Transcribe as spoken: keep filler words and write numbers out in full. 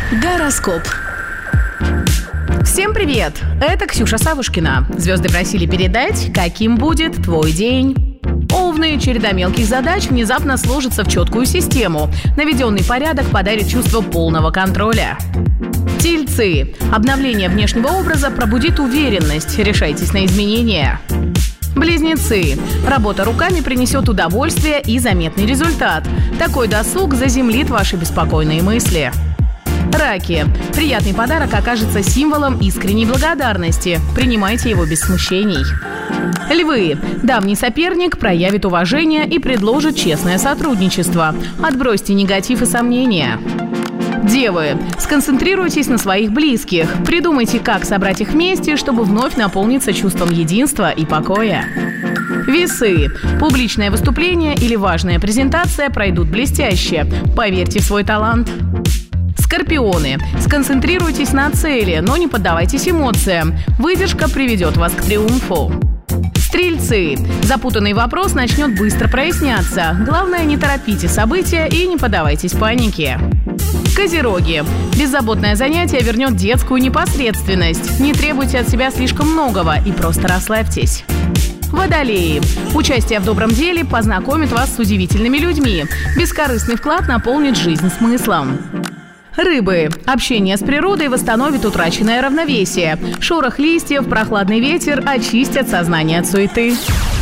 Гороскоп. Всем привет! Это Ксюша Савушкина. Звезды просили передать, каким будет твой день. Овны, череда мелких задач внезапно сложится в четкую систему. Наведенный порядок подарит чувство полного контроля. Тельцы. Обновление внешнего образа пробудит уверенность. Решайтесь на изменения. Близнецы. Работа руками принесет удовольствие и заметный результат. Такой досуг заземлит ваши беспокойные мысли. Раки. Приятный подарок окажется символом искренней благодарности. Принимайте его без смущений. Львы. Давний соперник проявит уважение и предложит честное сотрудничество. Отбросьте негатив и сомнения. Девы. Сконцентрируйтесь на своих близких. Придумайте, как собрать их вместе, чтобы вновь наполниться чувством единства и покоя. Весы. Публичное выступление или важная презентация пройдут блестяще. Поверьте в свой талант. Скорпионы. Сконцентрируйтесь на цели, но не поддавайтесь эмоциям. Выдержка приведет вас к триумфу. Стрельцы. Запутанный вопрос начнет быстро проясняться. Главное, не торопите события и не поддавайтесь панике. Козероги. Беззаботное занятие вернет детскую непосредственность. Не требуйте от себя слишком многого и просто расслабьтесь. Водолеи. Участие в добром деле познакомит вас с удивительными людьми. Бескорыстный вклад наполнит жизнь смыслом. Рыбы. Общение с природой восстановит утраченное равновесие. Шорох листьев, прохладный ветер очистят сознание от суеты.